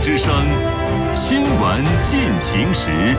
之声新闻进行时。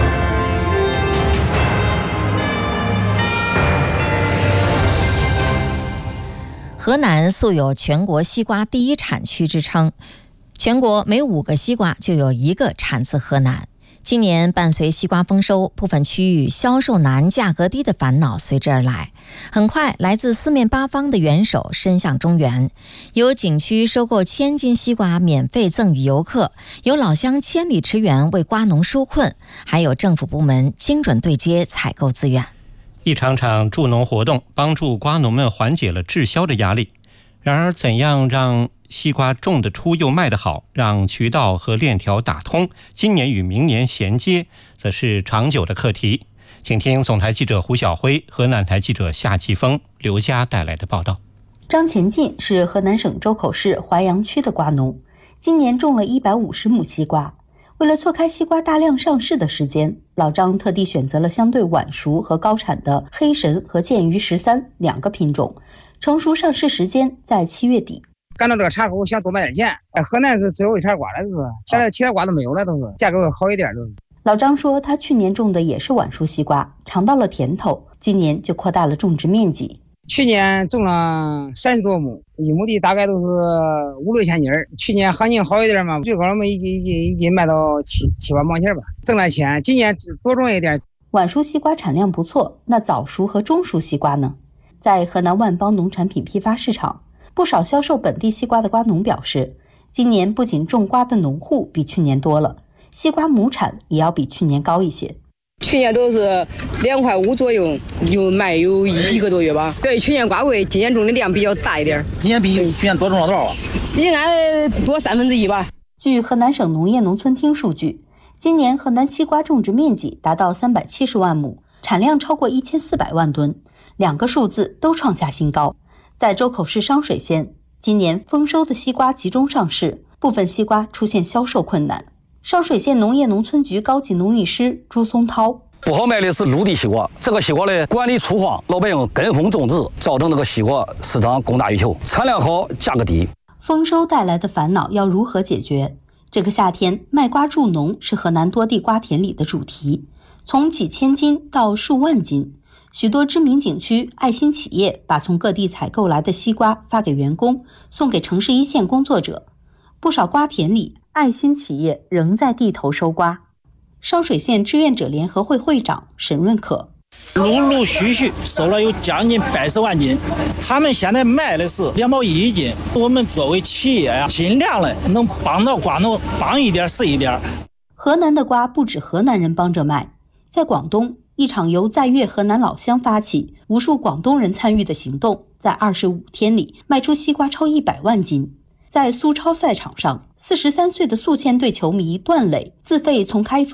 河南素有全国西瓜第一产区之称，全国每5个西瓜就有1个产自河南。今年伴随西瓜丰收，部分区域销售难、价格低的烦恼随之而来。很快，来自四面八方的援手伸向中原，有景区收购1000斤西瓜免费赠予游客，有老乡千里驰援为瓜农纾困，还有政府部门精准对接采购资源。 一场场助农活动帮助瓜农们缓解了滞销的压力。然而，怎样让西瓜种得出又卖得好，让渠道和链条打通，今年与明年衔接，则是长久的课题。请听总台记者胡晓辉、河南台记者夏继峰、刘佳带来的报道。 张前进是河南省周口市淮阳区的瓜农，今年种了150亩西瓜。为了错开西瓜大量上市的时间，老张特地选择了相对晚熟和高产的黑神和剑鱼13两个品种，成熟上市时间在7月底。 干到这个茬后想多卖点钱，河南是最后一茬瓜了，都是其他瓜都没有了，都是价格好一点都是。 老张说他去年种的也是晚熟西瓜，尝到了甜头，今年就扩大了种植面积。 去年种了30多亩，一亩地大概都是5、6千斤。去年行情好一点嘛，最高我们一斤卖到7、8毛钱吧，挣了钱。今年多种一点。 晚熟西瓜产量不错，那早熟和中熟西瓜呢？在河南万邦农产品批发市场，不少销售本地西瓜的瓜农表示，今年不仅种瓜的农户比去年多了，西瓜亩产也要比去年高一些。 去年都是2块5左右，有卖有1个多月吧。对，去年瓜贵，今年种的量比较大一点。 今年比去年多种了多少啊？ 应该多1/3吧。 据河南省农业农村厅数据，今年河南西瓜种植面积达到370万亩，产量超过1400万吨，2个数字都创下新高。在周口市商水县，今年丰收的西瓜集中上市，部分西瓜出现销售困难。商水县农业农村局高级农艺师朱松涛： 不好卖的是陆地西瓜，这个西瓜呢管理粗犷，老百姓跟风种植，造成这个西瓜市场供大于求，产量好，价格低。 丰收带来的烦恼要如何解决？这个夏天卖瓜助农是河南多地瓜田里的主题，从几千斤到数万斤。许多知名景区、爱心企业把从各地采购来的西瓜发给员工，送给城市一线工作者。不少瓜田里，爱心企业仍在地头收瓜。商水县志愿者联合会会长沈润可： 陆陆续续收了有将近80万斤，他们现在卖的是2毛1一斤。我们作为企业呀，尽量的能帮到瓜农，帮一点是一点。 河南的瓜不止河南人帮着卖，在广东，一场由在粤河南老乡发起、无数广东人参与的行动，在25天里卖出西瓜超100万斤。在苏超赛场上，43岁的宿迁队球迷段磊自费从开封